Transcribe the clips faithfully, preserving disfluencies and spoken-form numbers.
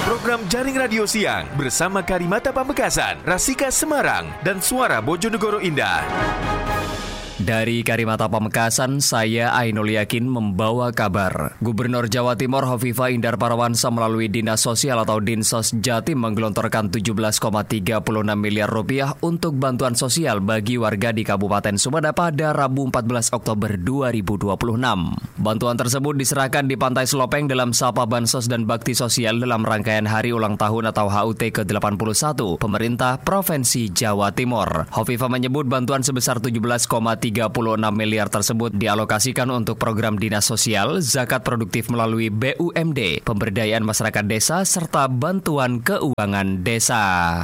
Program Jaring Radio Siang bersama Karimata Pamekasan, Rasika Semarang, dan Suara Bojonegoro Indah. Dari Karimata Pamekasan, saya Ainul Yakin membawa kabar. Gubernur Jawa Timur Hovifah Indar Parawansa melalui Dinas Sosial atau Dinsos Jatim menggelontorkan tujuh belas koma tiga enam miliar rupiah untuk bantuan sosial bagi warga di Kabupaten Sumedang pada Rabu empat belas Oktober dua ribu dua puluh enam. Bantuan tersebut diserahkan di Pantai Selopeng dalam Sapa Bansos dan Bakti Sosial dalam rangkaian Hari Ulang Tahun atau H U T ke delapan puluh satu Pemerintah Provinsi Jawa Timur. Hovifah menyebut bantuan sebesar tujuh belas koma tiga enam miliar tersebut dialokasikan untuk program dinas sosial, zakat produktif melalui B U M D, pemberdayaan masyarakat desa, serta bantuan keuangan desa.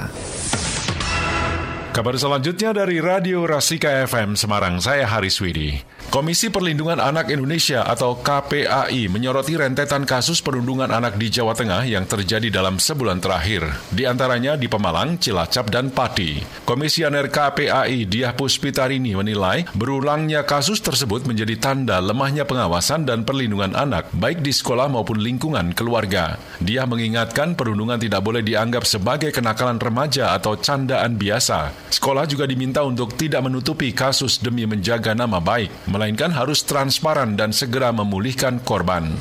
Kabar selanjutnya dari Radio Rasika F M Semarang, saya Haris Widi. Komisi Perlindungan Anak Indonesia atau K P A I menyoroti rentetan kasus perundungan anak di Jawa Tengah yang terjadi dalam sebulan terakhir, di antaranya di Pemalang, Cilacap, dan Pati. Komisioner K P A I Diah Puspitarini menilai berulangnya kasus tersebut menjadi tanda lemahnya pengawasan dan perlindungan anak, baik di sekolah maupun lingkungan keluarga. Diah mengingatkan perundungan tidak boleh dianggap sebagai kenakalan remaja atau candaan biasa. Sekolah juga diminta untuk tidak menutupi kasus demi menjaga nama baik, melainkan harus transparan dan segera memulihkan korban.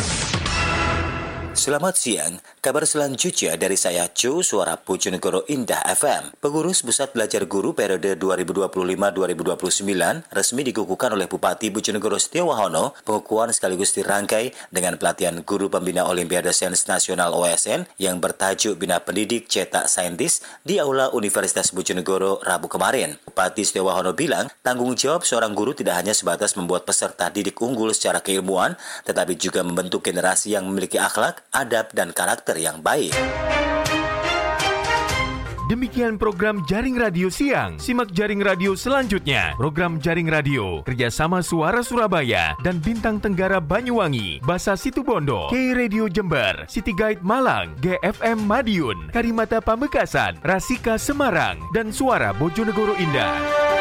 Selamat siang, kabar selanjutnya dari saya Jo, Suara Bojonegoro Indah F M. Pengurus Pusat Belajar Guru periode dua ribu dua puluh lima sampai dua ribu dua puluh sembilan resmi dikukuhkan oleh Bupati Bojonegoro Setiawahono. Pengukuhan sekaligus dirangkai dengan pelatihan Guru Pembina Olimpiade Sains Nasional O S N yang bertajuk Bina Pendidik Cetak Saintis di Aula Universitas Bojonegoro Rabu kemarin. Bupati Setiawahono bilang, tanggung jawab seorang guru tidak hanya sebatas membuat peserta didik unggul secara keilmuan, tetapi juga membentuk generasi yang memiliki akhlak, adab, dan karakter yang baik. Demikian program Jaring Radio Siang. Simak Jaring Radio selanjutnya. Program Jaring Radio kerjasama Suara Surabaya dan Bintang Tenggara Banyuwangi, Basa Situbondo, K Radio Jember, City Guide Malang, G F M Madiun, Karimata Pamekasan, Rasika Semarang, dan Suara Bojonegoro Indah.